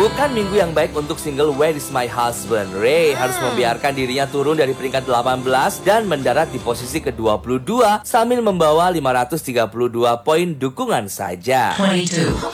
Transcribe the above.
Bukan minggu yang baik untuk single Where Is My Husband. Ray harus membiarkan dirinya turun dari peringkat 18 dan mendarat di posisi ke-22 sambil membawa 532 poin dukungan saja. 22.